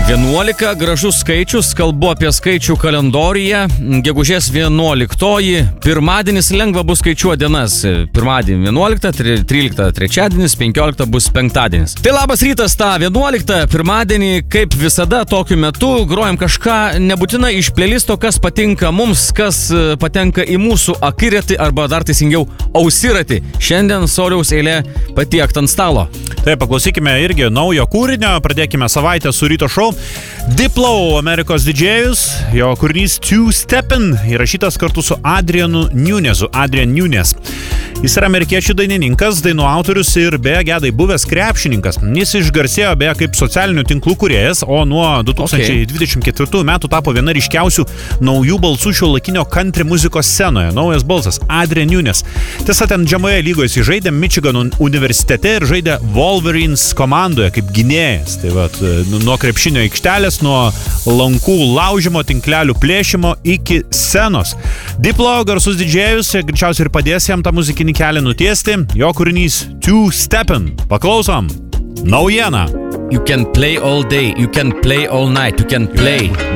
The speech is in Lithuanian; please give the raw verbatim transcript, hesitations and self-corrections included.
vienuolika, gražus skaičius, kalbu apie skaičių kalendoriuje, gegužės vienuoliktoji, pirmadienis lengva bus skaičiuoti dienas, pirmadienį vienuolikta, trylikta trečiadienis, penkiolikta bus penktadienis. Tai labas rytas tą vienuoliktą, pirmadienį, kaip visada, tokiu metu grojam kažką nebūtinai iš playlisto, kas patinka mums, kas patenka į mūsų akiratį arba dar teisingiau ausiratį. Šiandien Sauliaus eilė patiekt ant stalo. Taip, paklausykime irgi naujo kūrinio, pradėkime savaitę su ryto šou. Diplo, Amerikos didžėjus, jo kūrinys Two Steppin', įrašytas kartu su Adrianu Nunezu, Adrian Nunes. Jis yra amerikiečių dainininkas, dainų autorius ir beje gedai buvęs krepšininkas. Jis išgarsėjo beje kaip socialinių tinklų kūrėjas, o nuo du tūkstančiai dvidešimt ketvirtųjų metų tapo viena ryškiausių naujų balsų šiuolaikinio country muzikos scenoje. Naujas balsas Adrian Nunes. Tiesa, ten žemoje lygoje jis žaidė Michigano universitete ir žaidė Wolverines komandoje kaip gynėjas. Tai vat, nuo krepšinio aikštelės, nuo lankų laužimo, tinklelių plėšimo iki scenos. Diplo, garsus didžėjus, greičiausiai ir padės jam tą muzikinį kelią nutiesti. Jo kūrinys Two Steppin'. Paklausom. Naujiena. You can play all day, you can play all night, you can play